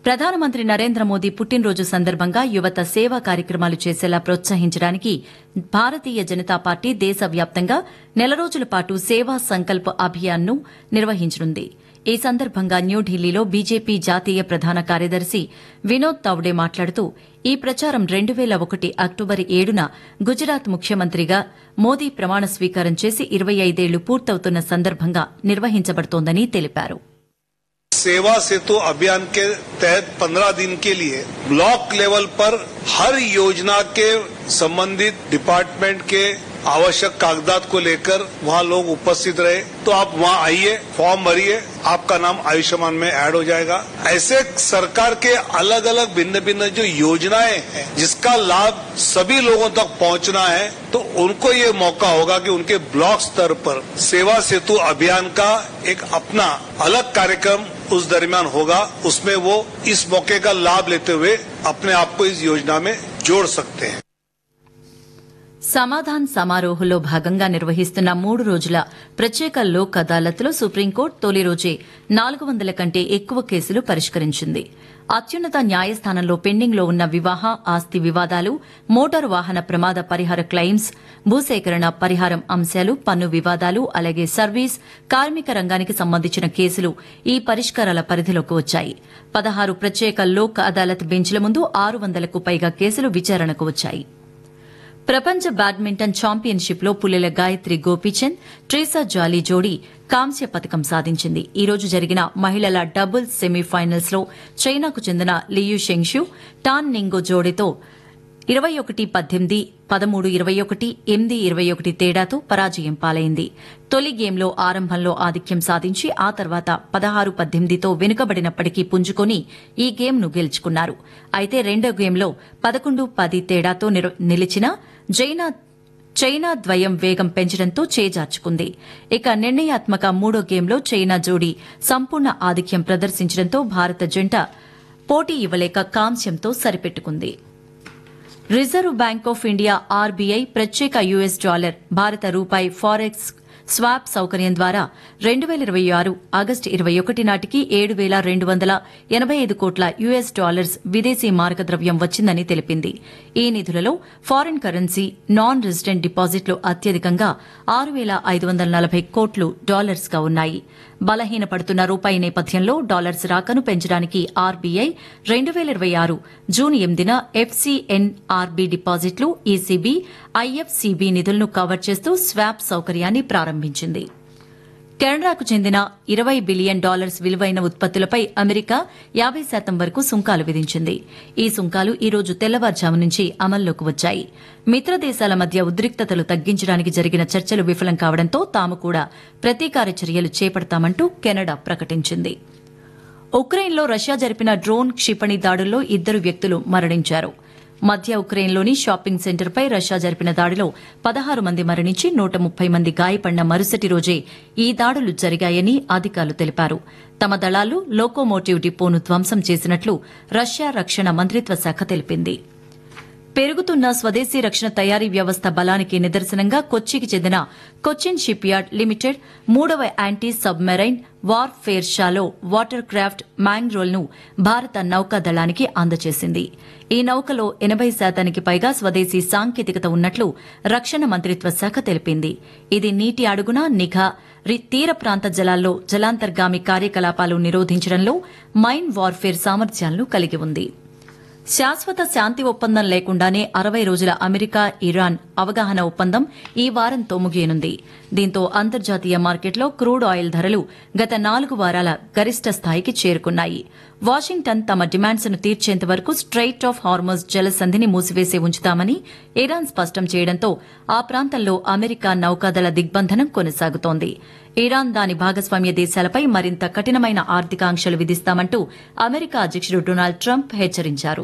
ప్రధానమంత్రి నరేంద్ర మోదీ పుట్టినరోజు సందర్భంగా యువత సేవా కార్యక్రమాలు చేసేలా ప్రోత్సహించడానికి భారతీయ జనతా పార్టీ దేశవ్యాప్తంగా నెల రోజుల పాటు సేవా సంకల్ప్ అభియాన్ను నిర్వహించనుంది. ఈ సందర్భంగా న్యూఢిల్లీలో బీజేపీ జాతీయ ప్రధాన కార్యదర్శి వినోద్ తావ్డే మాట్లాడుతూ ఈ ప్రచారం 2001 అక్టోబర్ 7న గుజరాత్ ముఖ్యమంత్రిగా మోదీ ప్రమాణ స్వీకారం చేసి 25 ఏళ్లు పూర్తవుతున్న సందర్భంగా నిర్వహించబడుతోందని తెలిపారు. सेवा सेतु अभियान के तहत 15 दिन के लिए ब्लॉक लेवल पर हर योजना के संबंधित डिपार्टमेंट के आवश्यक कागजात को लेकर वहाँ लोग उपस्थित रहे, तो आप वहाँ आइए, फॉर्म भरिए, आपका नाम आयुष्मान में ऐड हो जाएगा. ऐसे सरकार के अलग अलग भिन्न भिन्न जो योजनाएं हैं जिसका लाभ सभी लोगों तक पहुँचना है, तो उनको ये मौका होगा कि उनके ब्लॉक स्तर पर सेवा सेतु अभियान का एक अपना अलग कार्यक्रम उस दरमियान होगा. उसमें वो इस मौके का लाभ लेते हुए अपने आप को इस योजना में जोड़ सकते हैं. సమాధాన్ సమారోహలో భాగంగా నిర్వహిస్తున్న 3 రోజుల ప్రత్యేక లోక్ అదాలత్లో సుప్రీంకోర్టు తొలి రోజే 400 కంటే ఎక్కువ కేసులు పరిష్కరించింది. అత్యున్నత న్యాయస్థానంలో పెండింగ్లో ఉన్న వివాహ, ఆస్తి వివాదాలు, మోటారు వాహన ప్రమాద పరిహార క్లెయిమ్స్, భూసేకరణ పరిహారం అంశాలు, పన్ను వివాదాలు, అలాగే సర్వీస్, కార్మిక రంగానికి సంబంధించిన కేసులు ఈ పరిష్కారాల పరిధిలోకి వచ్చాయి. 16 ప్రత్యేక లోక్ అదాలత్ బెంచ్ల ముందు 600కు పైగా కేసులు విచారణకు వచ్చాయి. ప్రపంచ బ్యాడ్మింటన్ ఛాంపియన్షిప్లో పుల్లెల గాయత్రి గోపీచంద్, ట్రీసా జాలీ జోడీ కాంస్య పతకం సాధించింది. ఈ రోజు జరిగిన మహిళల డబుల్స్ సెమీఫైనల్స్లో చైనాకు చెందిన లియు షెంగ్షు, టాన్ నింగో జోడీతో 21-18, 13-21, 8-21 తేడాతో పరాజయం పాలైంది. తొలి గేమ్లో ఆరంభంలో ఆధిక్యం సాధించి ఆ తర్వాత 16-18తో వెనుకబడినప్పటికీ పుంజుకొని ఈ గేమ్ను గెలుచుకున్నారు. అయితే రెండో గేమ్లో 11-10 తేడాతో నిలిచిన చైనా ద్వయం వేగం పెంచడంతో చేజార్చుకుంది. ఇక నిర్ణయాత్మక మూడో గేమ్లో చైనా జోడీ సంపూర్ణ ఆధిక్యం ప్రదర్శించడంతో భారత జంట పోటీ ఇవ్వలేక కాంస్యంతో సరిపెట్టుకుంది. Reserve bank of India RBI ప్రత్యేక యుఎస్ డాలర్ భారత రూపాయి ఫారెక్స్ స్వాప్ సౌకర్యం ద్వారా 2026 ఆగస్టు 21 నాటికి 7,285 కోట్ల యుఎస్ డాలర్స్ విదేశీ మారకద్రవ్యం వచ్చిందని తెలిపింది. ఈ నిధులలో ఫారిన్ కరెన్సీ, నాన్ రెసిడెంట్ డిపాజిట్లు అత్యధికంగా 6,540 కోట్లు డాలర్స్గా ఉన్నాయి. బలహీనపడుతున్న రూపాయి నేపథ్యంలో డాలర్స్ రాకను పెంచడానికి ఆర్బీఐ 2026 జూన్ 8న ఎఫ్సీఎన్ఆర్బీ డిపాజిట్లు, ఈసీబీ, ఐఎఫ్సీబీ నిధులను కవర్ చేస్తూ స్వాప్ సౌకర్యాన్ని ప్రారంభించింది. కెనడాకు చెందిన $20 బిలియన్ విలువైన ఉత్పత్తులపై అమెరికా 50% వరకు సుంకాలు విధించింది. ఈ సుంకాలు ఈ రోజు తెల్లవారుజాము నుంచి అమల్లోకి వచ్చాయి. మిత్రదేశాల మధ్య ఉద్రిక్తతలు తగ్గించడానికి జరిగిన చర్చలు విఫలం కావడంతో తాము కూడా ప్రతీకార చర్యలు చేపడతామంటూ కెనడా ప్రకటించింది. ఉక్రెయిన్లో రష్యా జరిపిన డ్రోన్ క్షిపణి దాడుల్లో 2 వ్యక్తులు మరణించారు. మధ్య ఉక్రెయిన్లోని షాపింగ్ సెంటర్పై రష్యా జరిపిన దాడిలో 16 మంది మరణించి 130 మంది గాయపడిన మరుసటి రోజే ఈ దాడులు జరిగాయని అధికారులు తెలిపారు. తమ దళాలు లోకోమోటివ్ డిపోను ధ్వంసం చేసినట్లు రష్యా రక్షణ మంత్రిత్వ శాఖ తెలిపింది. పెరుగుతున్న స్వదేశీ రక్షణ తయారీ వ్యవస్థ బలానికి నిదర్శనంగా కొచ్చికి చెందిన కొచ్చిన్ షిప్ యార్డ్ లిమిటెడ్ 3వ anti submarine warfare shallow water craft మ్యాంగ్రోల్ను భారత నౌకాదళానికి అందజేసింది. ఈ నౌకలో 80% పైగా స్వదేశీ సాంకేతికత ఉన్నట్లు రక్షణ మంత్రిత్వ శాఖ తెలిపింది. ఇది నీటి అడుగున నిఘా, తీర ప్రాంత జలాల్లో జలాంతర్గామి కార్యకలాపాలు నిరోధించడంలో మైన్ వార్ఫేర్ సామర్థ్యాలను కలిగి ఉంది. శాశ్వత శాంతి ఒప్పందం లేకుండానే 60 రోజుల అమెరికా ఇరాన్ అవగాహన ఒప్పందం ఈ వారంతో ముగియనుంది. దీంతో అంతర్జాతీయ మార్కెట్లో క్రూడ్ ఆయిల్ ధరలు గత 4 వారాల గరిష్ట స్థాయికి చేరుకున్నాయి. వాషింగ్టన్ తమ డిమాండ్స్ను తీర్చేంత వరకు స్ట్రెయిట్ ఆఫ్ హార్మజ్ జలసంధిని మూసివేసి ఉంచుతామని ఇరాన్ స్పష్టం చేయడంతో ఆ ప్రాంతంలో అమెరికా నౌకాదళ దిగ్బంధనం కొనసాగుతోంది. ఇరాన్ దాని భాగస్వామ్య దేశాలపై మరింత కఠినమైన ఆర్థికాంక్షలు విధిస్తామంటూ అమెరికా అధ్యకుడు డొనాల్డ్ ట్రంప్ హెచ్చరించారు.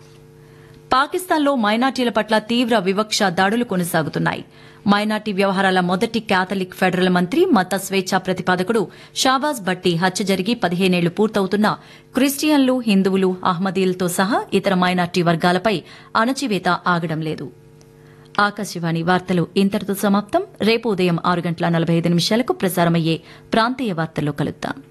పాకిస్తాన్లో మైనార్టీల పట్ల తీవ్ర వివక్ష దాడులు కొనసాగుతున్నాయి. మైనార్టీ వ్యవహారాల మొదటి కేథలిక్ ఫెడరల్ మంత్రి, మత స్వేచ్ఛా ప్రతిపాదకుడు షాబాజ్ భట్టి హత్య జరిగి 15 ఏళ్లు పూర్తవుతున్నా క్రిస్టియన్లు, హిందువులు, అహ్మదీలతో సహా ఇతర మైనార్టీ వర్గాలపై అణచివేత ఆగడం లేదు. ఆకాశవాణి వార్తలు ఇంతటితో సమాప్తం. రేపు ఉదయం 6:45 ప్రసారమయ్యే ప్రాంతీయ వార్తల్లో కలుద్దాం.